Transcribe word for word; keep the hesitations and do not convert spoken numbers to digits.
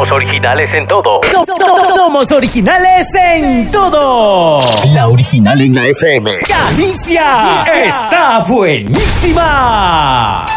Somos originales en todo. So- so- Somos originales en todo. La original en la F M. ¡Calicia! ¡Está buenísima!